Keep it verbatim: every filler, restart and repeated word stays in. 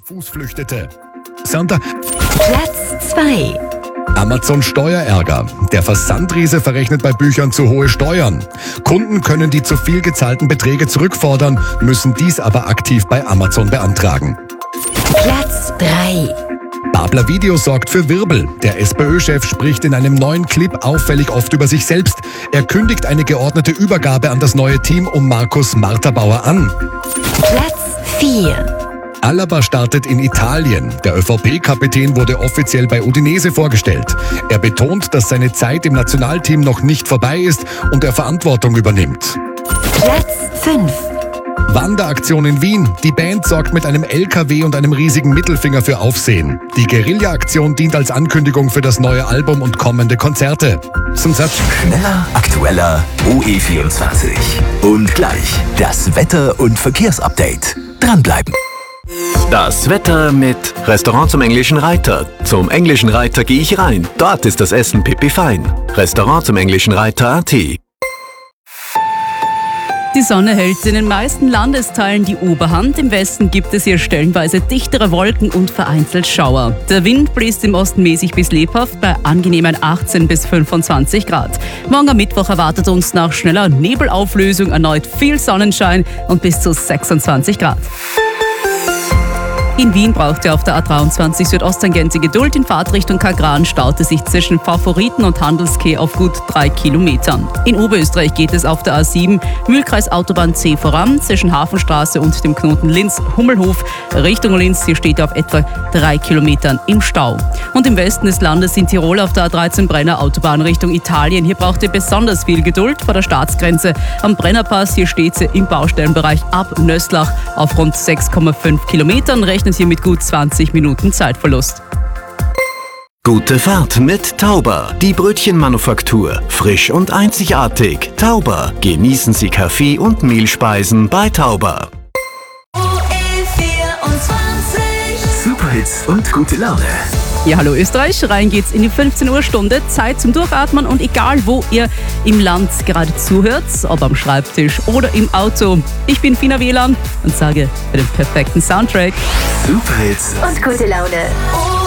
Fuß flüchtete. Santa. Platz zwei. Amazon Steuerärger. Der Versandriese verrechnet bei Büchern zu hohe Steuern. Kunden können die zu viel gezahlten Beträge zurückfordern, müssen dies aber aktiv bei Amazon beantragen. Platz drei. Babler Video sorgt für Wirbel. Der SPÖ-Chef spricht in einem neuen Clip auffällig oft über sich selbst. Er kündigt eine geordnete Übergabe an das neue Team um Markus Marterbauer an. Platz vier. Alaba startet in Italien. Der ÖVP-Kapitän wurde offiziell bei Udinese vorgestellt. Er betont, dass seine Zeit im Nationalteam noch nicht vorbei ist und er Verantwortung übernimmt. Platz fünf. Wanderaktion in Wien. Die Band sorgt mit einem L K W und einem riesigen Mittelfinger für Aufsehen. Die Guerilla-Aktion dient als Ankündigung für das neue Album und kommende Konzerte. Zum Satz. Schneller, aktueller, O E vierundzwanzig. Und gleich das Wetter- und Verkehrsupdate. Dranbleiben. Das Wetter mit Restaurant zum Englischen Reiter. Zum Englischen Reiter gehe ich rein. Dort ist das Essen pipi fein. Restaurant zum Englischen Reiter Punkt at. Die Sonne hält in den meisten Landesteilen die Oberhand. Im Westen gibt es hier stellenweise dichtere Wolken und vereinzelt Schauer. Der Wind bläst im Osten mäßig bis lebhaft bei angenehmen achtzehn bis fünfundzwanzig Grad. Morgen am Mittwoch erwartet uns nach schneller Nebelauflösung erneut viel Sonnenschein und bis zu sechsundzwanzig Grad. In Wien braucht ihr auf der A dreiundzwanzig Südosttangente Geduld. In Fahrtrichtung Kagran staute sich zwischen Favoriten und Handelskeh auf gut drei Kilometern. In Oberösterreich geht es auf der A sieben Mühlkreis Autobahn C voran zwischen Hafenstraße und dem Knoten Linz-Hummelhof Richtung Linz. Hier steht auf etwa drei Kilometern im Stau. Und im Westen des Landes in Tirol auf der A dreizehn Brenner Autobahn Richtung Italien. Hier braucht ihr besonders viel Geduld vor der Staatsgrenze am Brennerpass. Hier steht sie im Baustellenbereich ab Nösslach auf rund sechs Komma fünf Kilometern. Rechnen hier mit gut zwanzig Minuten Zeitverlust. Gute Fahrt mit Tauber. Die Brötchenmanufaktur. Frisch und einzigartig. Tauber. Genießen Sie Kaffee und Mehlspeisen bei Tauber. O E vierundzwanzig. Superhits und gute Laune. Ja, hallo Österreich, rein geht's in die fünfzehn Uhr Stunde. Zeit zum Durchatmen und egal wo ihr im Land gerade zuhört, ob am Schreibtisch oder im Auto. Ich bin Fina W L A N und sage für den perfekten Soundtrack. Superhits Und gute Laune.